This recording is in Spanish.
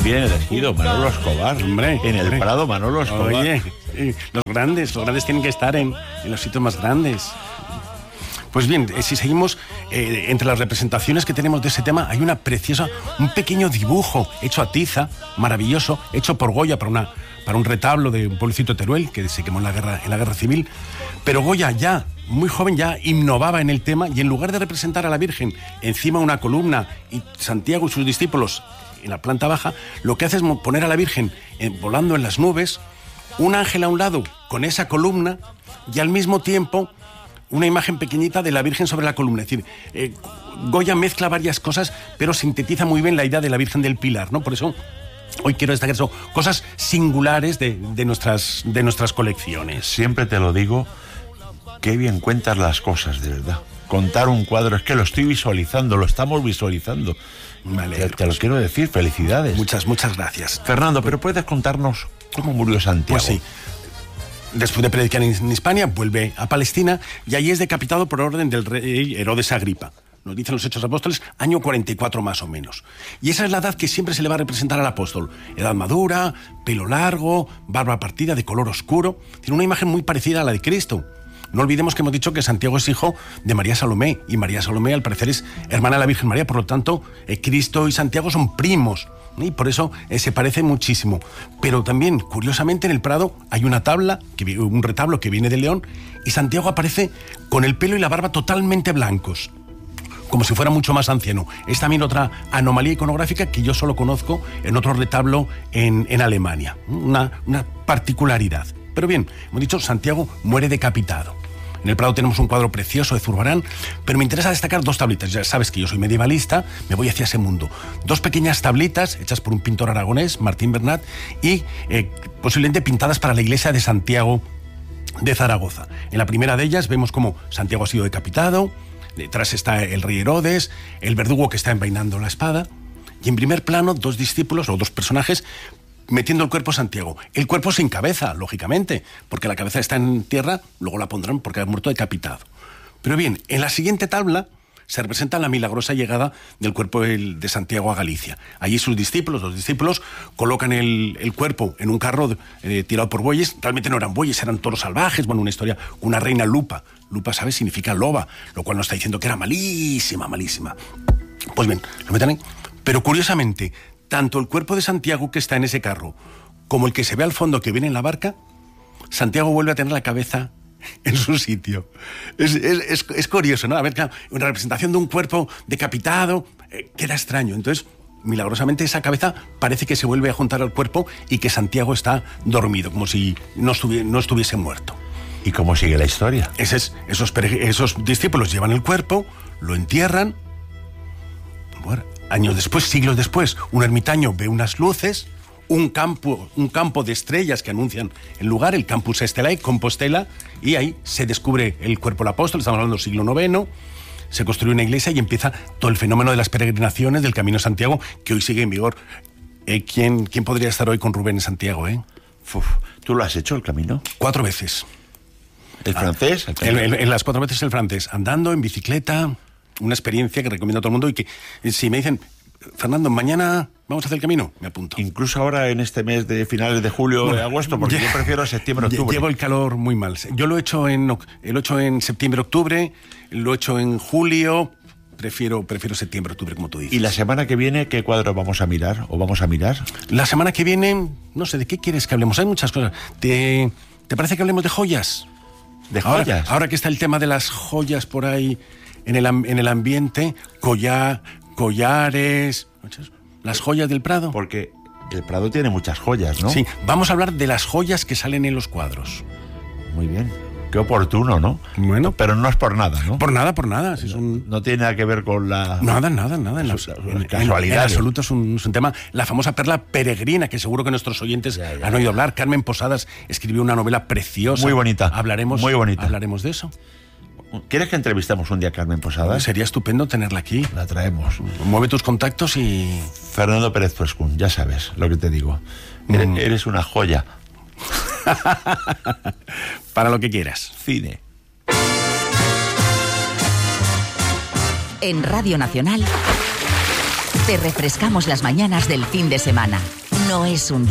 bien elegido, Manolo Escobar. Hombre, en el Prado, Manolo Escobar. Oye, los grandes tienen que estar en los sitios más grandes. Pues bien, si seguimos, entre las representaciones que tenemos de ese tema, hay una preciosa, un pequeño dibujo hecho a tiza, maravilloso, hecho por Goya para un retablo de un pueblecito de Teruel que se quemó en la guerra civil. Pero Goya ya, muy joven, ya innovaba en el tema, y en lugar de representar a la Virgen encima de una columna y Santiago y sus discípulos en la planta baja, lo que hace es poner a la Virgen volando en las nubes, un ángel a un lado con esa columna y al mismo tiempo una imagen pequeñita de la Virgen sobre la columna. Es decir, Goya mezcla varias cosas, pero sintetiza muy bien la idea de la Virgen del Pilar, ¿no? Por eso hoy quiero destacar eso, cosas singulares de nuestras colecciones. Siempre te lo digo, qué bien cuentas las cosas, de verdad. Contar un cuadro, es que lo estoy visualizando, lo estamos visualizando. Vale, te lo quiero decir, felicidades. Muchas gracias. Fernando, pero ¿puedes contarnos cómo murió Santiago? Pues sí. Después de predicar en Hispania, vuelve a Palestina y allí es decapitado por orden del rey Herodes Agripa. Nos dicen los Hechos Apóstoles, año 44 más o menos. Y esa es la edad que siempre se le va a representar al apóstol. Edad madura, pelo largo, barba partida de color oscuro. Tiene una imagen muy parecida a la de Cristo. No olvidemos que hemos dicho que Santiago es hijo de María Salomé, y María Salomé al parecer es hermana de la Virgen María, por lo tanto Cristo y Santiago son primos, y por eso se parece muchísimo. Pero también, curiosamente, en el Prado hay una tabla, un retablo que viene de León, y Santiago aparece con el pelo y la barba totalmente blancos, como si fuera mucho más anciano. Es también otra anomalía iconográfica que yo solo conozco en otro retablo en Alemania, una particularidad. Pero bien, hemos dicho, Santiago muere decapitado. En el Prado tenemos un cuadro precioso de Zurbarán, pero me interesa destacar dos tablitas. Ya sabes que yo soy medievalista, me voy hacia ese mundo. Dos pequeñas tablitas hechas por un pintor aragonés, Martín Bernat, y posiblemente pintadas para la iglesia de Santiago de Zaragoza. En la primera de ellas vemos cómo Santiago ha sido decapitado, detrás está el rey Herodes, el verdugo que está envainando la espada, y en primer plano dos discípulos o dos personajes metiendo el cuerpo a Santiago. El cuerpo sin cabeza, lógicamente, porque la cabeza está en tierra, luego la pondrán porque ha muerto decapitado. Pero bien, en la siguiente tabla se representa la milagrosa llegada del cuerpo de Santiago a Galicia. Allí los discípulos, colocan el cuerpo en un carro tirado por bueyes. Realmente no eran bueyes, eran toros salvajes. Bueno, una historia, una reina lupa. Lupa, ¿sabes? Significa loba, lo cual nos está diciendo que era malísima. Pues bien, lo meten ahí. Pero curiosamente, tanto el cuerpo de Santiago que está en ese carro como el que se ve al fondo que viene en la barca, Santiago vuelve a tener la cabeza en su sitio. Es curioso, ¿no? A ver, claro, una representación de un cuerpo decapitado queda extraño. Entonces, milagrosamente esa cabeza parece que se vuelve a juntar al cuerpo y que Santiago está dormido, como si no estuviese muerto. ¿Y cómo sigue la historia? Esos discípulos llevan el cuerpo, lo entierran. Bueno, años después, siglos después, un ermitaño ve unas luces, un campo de estrellas que anuncian el lugar, el Campus Estelae, Compostela, y ahí se descubre el cuerpo del apóstol. Estamos hablando del siglo IX, se construye una iglesia y empieza todo el fenómeno de las peregrinaciones del Camino de Santiago, que hoy sigue en vigor. ¿Quién podría estar hoy con Rubén en Santiago? ¿Tú lo has hecho, el camino? 4 veces. ¿El francés? En las 4 veces el francés, andando, en bicicleta. Una experiencia que recomiendo a todo el mundo y que si me dicen, Fernando, mañana vamos a hacer el camino, me apunto. Incluso ahora en este mes de finales de julio o de agosto, porque yo prefiero septiembre, octubre. Llevo el calor muy mal. Yo lo he hecho en septiembre, octubre, lo he hecho en julio. Prefiero septiembre, octubre, como tú dices. ¿Y la semana que viene qué cuadro vamos a mirar o vamos a mirar? La semana que viene, no sé, ¿de qué quieres que hablemos? Hay muchas cosas. ¿Te parece que hablemos de joyas? ¿De joyas? Ahora que está el tema de las joyas por ahí en el ambiente, collares, las joyas del Prado. Porque el Prado tiene muchas joyas, ¿no? Sí, vamos a hablar de las joyas que salen en los cuadros. Muy bien. Qué oportuno, ¿no? Bueno. Pero no es por nada, ¿no? Por nada. No tiene nada que ver con la... Nada. Casualidad. En absoluto es un tema. La famosa perla peregrina, que seguro que nuestros oyentes han oído hablar. Carmen Posadas escribió una novela preciosa. Muy bonita. Muy bonita. Hablaremos de eso. ¿Quieres que entrevistemos un día a Carmen Posadas? Sería estupendo tenerla aquí. La traemos. Mueve tus contactos y... Fernando Pérez Tuescún, ya sabes lo que te digo. Eres una joya. Para lo que quieras. Cine. En Radio Nacional te refrescamos las mañanas del fin de semana. no es un